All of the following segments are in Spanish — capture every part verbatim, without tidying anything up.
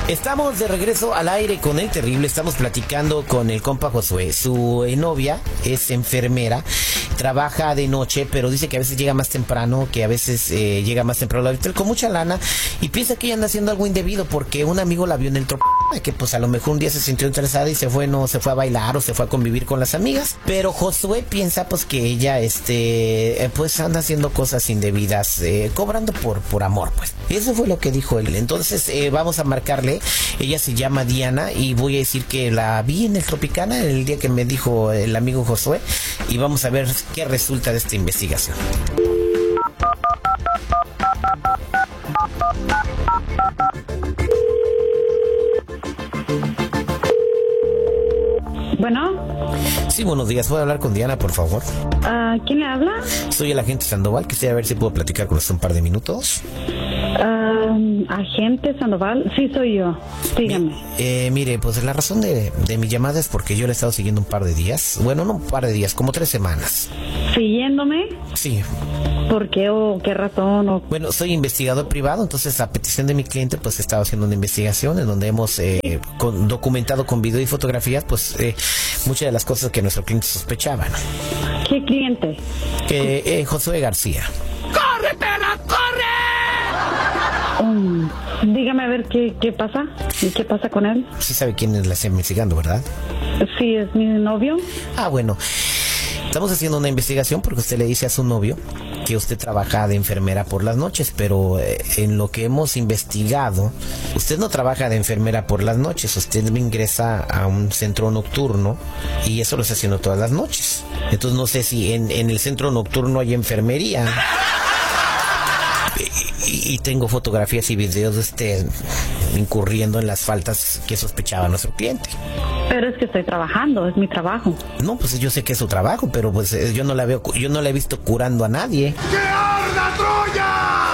Estamos de regreso al aire con El Terrible. Estamos platicando con el compa Josué. Su eh, novia es enfermera, trabaja de noche, pero dice que a veces llega más temprano, que a veces eh, llega más temprano al hotel con mucha lana, y piensa que ella anda haciendo algo indebido porque un amigo la vio en el tropo, que pues a lo mejor un día se sintió interesada y se fue, no se fue a bailar o se fue a convivir con las amigas. Pero Josué piensa pues que ella este eh, pues anda haciendo cosas indebidas, eh, cobrando por por amor, pues. Eso fue lo que dijo él. Entonces eh, vamos a marcarle. Ella se llama Diana y voy a decir que la vi en el Tropicana el día que me dijo el amigo Josué, y vamos a ver qué resulta de esta investigación. Bueno. Sí, buenos días. ¿Puedo hablar con Diana, por favor? Uh, ¿Quién le habla? Soy el agente Sandoval. Quisiera ver si puedo platicar con usted un par de minutos. Uh, ¿Agente Sandoval? Sí, soy yo. Dígame. Mi, eh, mire, pues la razón de, de mi llamada es porque yo le he estado siguiendo un par de días. Bueno, no un par de días, como tres semanas. ¿Siguiéndome? Sí. ¿Por qué o qué razón? O... Bueno, soy investigador privado, entonces a petición de mi cliente pues he estado haciendo una investigación en donde hemos eh, con, documentado con video y fotografías pues eh, muchas de las cosas que nuestro cliente sospechaba, ¿no? ¿Qué cliente? Eh, eh, Josué García. ¡Corre, perra, corre! Um, dígame a ver qué, qué pasa. ¿Y qué pasa con él? Sí sabe quién la está investigando, ¿verdad? Sí, es mi novio. Ah, bueno. Estamos haciendo una investigación porque usted le dice a su novio que usted trabaja de enfermera por las noches, pero eh, en lo que hemos investigado, usted no trabaja de enfermera por las noches, usted ingresa a un centro nocturno y eso lo está haciendo todas las noches. Entonces no sé si en, en el centro nocturno hay enfermería. Y, y tengo fotografías y videos de usted incurriendo en las faltas que sospechaba nuestro cliente. Pero es que estoy trabajando, es mi trabajo. No, pues yo sé que es su trabajo, pero pues yo no la veo, yo no la he visto curando a nadie. ¡Que arda Troya!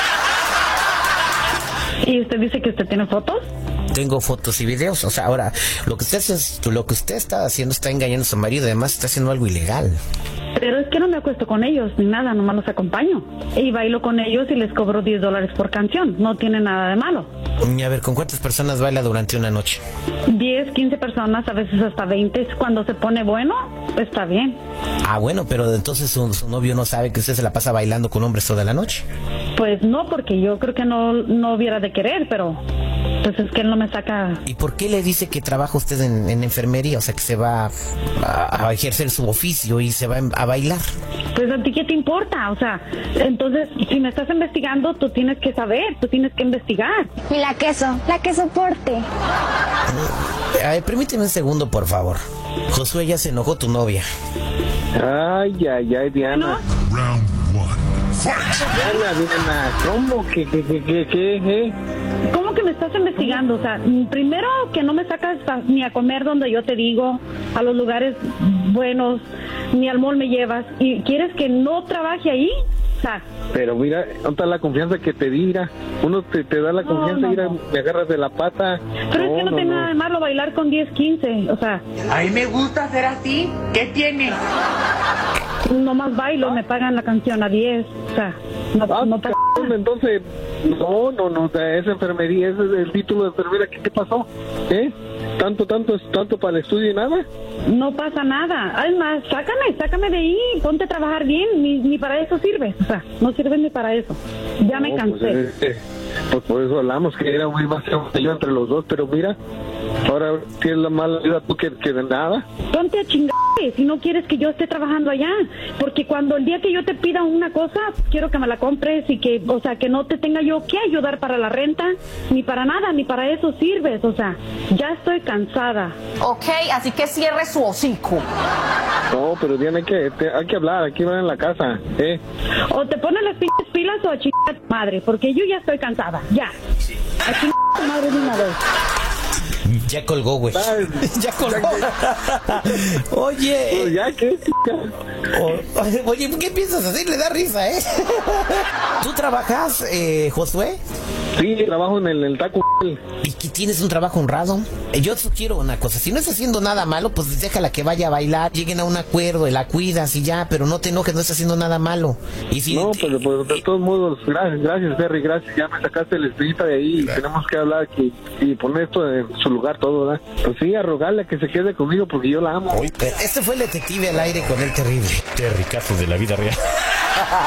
¿Y usted dice que usted tiene fotos? Tengo fotos y videos. O sea, ahora, lo que usted lo que usted está haciendo está engañando a su marido, además está haciendo algo ilegal. Pero es que no me acuesto con ellos ni nada, nomás los acompaño. Y bailo con ellos y les cobro diez dólares por canción. No tiene nada de malo. Y a ver, ¿con cuántas personas baila durante una noche? diez, quince personas, a veces hasta veinte. Cuando se pone bueno, está bien. Ah, bueno, pero entonces su, su novio no sabe que usted se la pasa bailando con hombres toda la noche. Pues no, porque yo creo que no, no hubiera de querer, pero pues es que él no me saca. ¿Y por qué le dice que trabaja usted en, en enfermería? O sea, que se va a, a ejercer su oficio y se va a bailar. Pues a ti qué te importa, o sea, entonces si me estás investigando, tú tienes que saber, tú tienes que investigar. Y la queso, la que soporte. A ver, permíteme un segundo, por favor. Josué, ya se enojó tu novia. Ay, ay, ay, Diana. ¿No? Round one. Diana, Diana, ¿cómo que, que, que, que, que, eh? ¿Cómo que me estás investigando? O sea, primero que no me sacas pa- ni a comer donde yo te digo, a los lugares buenos, ni al mall me llevas, y quieres que no trabaje ahí. O sea, Pero mira, ¿dónde está la confianza que te di? Mira, uno te, te da la No, confianza, no, mira, no. me agarras de la pata. pero es que no, tiene nada de malo bailar con diez, quince, o sea, A mí me gusta hacer así. ¿Qué tiene? nomás bailo, me pagan la canción a diez, o sea, no, Ah, no pasa cabrón, entonces, no, no, no, o sea, esa enfermería, ese es el título de enfermera, ¿qué, qué pasó? ¿Eh? ¿Tanto, tanto, tanto para el estudio y nada? No pasa nada. Además, sácame, sácame de ahí, ponte a trabajar bien, ni, ni para eso sirves, o sea, no sirves ni para eso. Ya me No, cansé. Pues, este, pues por eso hablamos, que era muy más que yo entre los dos, pero mira, ahora tienes la mala vida tú que, que de nada. Ponte a chingar si no quieres que yo esté trabajando allá, porque cuando el día que yo te pida una cosa, quiero que me la compres y que, o sea, que no te tenga yo que ayudar para la renta, ni para nada, ni para eso sirves, o sea, ya estoy cansada. Ok, así que cierre su hocico. No, pero Diana, hay que, te- hay que hablar, aquí van en la casa, ¿eh? O te pones las pinches pilas o a chingar a tu madre, porque yo ya estoy cansada, ya. A chingar a tu madre de una vez. Ya colgó, güey. Ay, Ya colgó. Oye. Pues ya, ¿qué? o- Oye, ¿qué piensas hacer? Le da risa, ¿eh? ¿Tú trabajas, eh, Josué? Sí, trabajo en el, el Taco Bell. ¿Y que tienes un trabajo honrado? Yo sugiero una cosa, si no estás haciendo nada malo, pues déjala que vaya a bailar, lleguen a un acuerdo, la cuidas y ya, pero no te enojes, no estás haciendo nada malo. Y si No, pero pues, de todos modos, gracias, gracias, Terry, gracias. Ya me sacaste la espinita de ahí y tenemos que hablar aquí y poner esto en su lugar todo, ¿verdad? Pues sí, a rogarle a que se quede conmigo porque yo la amo. Este fue el detective al aire con el terrible. Terry, casos de la vida real.